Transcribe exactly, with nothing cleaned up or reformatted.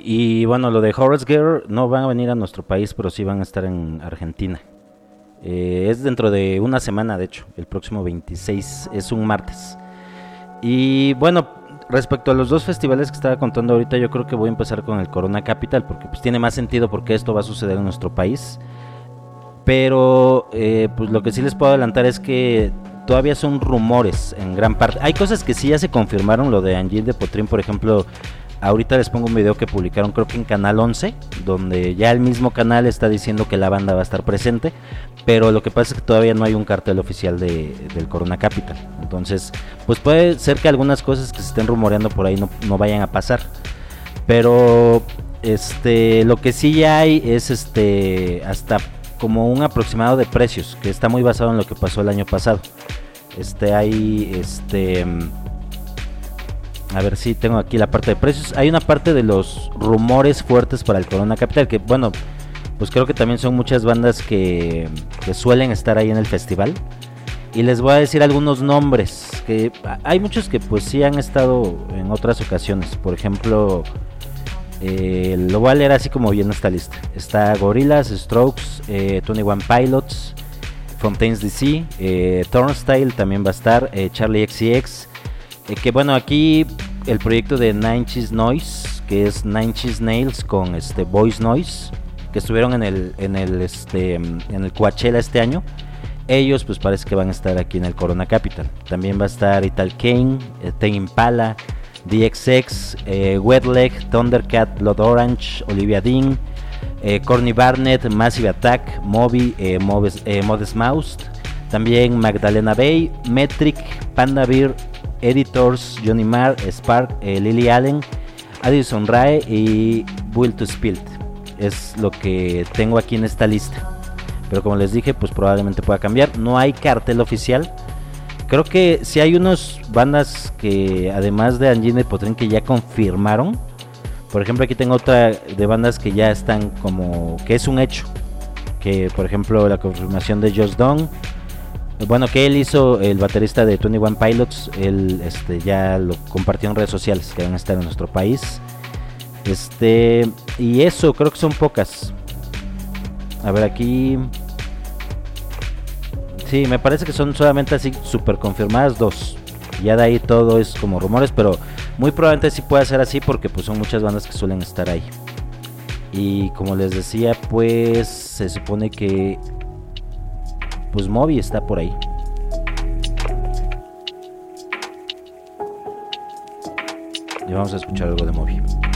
Y bueno, lo de Horace Girl no van a venir a nuestro país, pero sí van a estar en Argentina. Eh, es dentro de una semana, de hecho, el próximo veintiséis, es un martes. Y bueno, respecto a los dos festivales que estaba contando ahorita, yo creo que voy a empezar con el Corona Capital, porque pues tiene más sentido porque esto va a suceder en nuestro país. Pero eh, pues lo que sí les puedo adelantar es que todavía son rumores en gran parte. Hay cosas que sí ya se confirmaron, lo de Angel de Potrín, por ejemplo. Ahorita les pongo un video que publicaron, creo que en Canal once, donde ya el mismo canal está diciendo que la banda va a estar presente, pero lo que pasa es que todavía no hay un cartel oficial de, del Corona Capital. Entonces, pues puede ser que algunas cosas que se estén rumoreando por ahí no, no vayan a pasar. Pero este, lo que sí ya hay es este hasta como un aproximado de precios, que está muy basado en lo que pasó el año pasado. Este hay este A ver si tengo aquí la parte de precios. Hay una parte de los rumores fuertes para el Corona Capital, que bueno, pues creo que también son muchas bandas que, que suelen estar ahí en el festival. Y les voy a decir algunos nombres, que hay muchos que pues sí han estado en otras ocasiones. Por ejemplo, eh, lo voy a leer así como viene esta lista. Está Gorillaz, Strokes, eh, veintiuno Pilots, Fontaines D C, eh, Turnstile también va a estar, eh, Charlie X C X. Eh, que bueno, aquí el proyecto de Nine Inch Noise, que es Nine Inch Nails con este Voice Noise, que estuvieron en el en el este en el Coachella este año. Ellos pues parece que van a estar aquí en el Corona Capital. También va a estar Ital Kane, eh, Tame Impala, D X X, eh, Wet Leg, Thundercat, Blood Orange, Olivia Dean, eh, Courtney Barnett, Massive Attack, Moby, eh, Moves, eh, Modest Mouse, también Magdalena Bay, Metric, Panda Bear, Editors, Johnny Marr, Spark, eh, Lily Allen, Addison Rae y Will to Spilt. Es lo que tengo aquí en esta lista. Pero como les dije, pues probablemente pueda cambiar. No hay cartel oficial. Creo que sí hay unas bandas que, además de Angina y Potrín, que ya confirmaron. Por ejemplo, aquí tengo otra de bandas que ya están como que es un hecho. Que por ejemplo la confirmación de Josh Dong. Bueno, que él hizo, el baterista de veintiuno Pilots, él este, ya lo compartió en redes sociales, que van a estar en nuestro país. Este, y eso, creo que son pocas. A ver aquí. Sí, me parece que son solamente así super confirmadas dos. Ya de ahí todo es como rumores, pero muy probablemente sí pueda ser así porque pues son muchas bandas que suelen estar ahí. Y como les decía, pues se supone que pues Moby está por ahí. Y vamos a escuchar algo de Moby.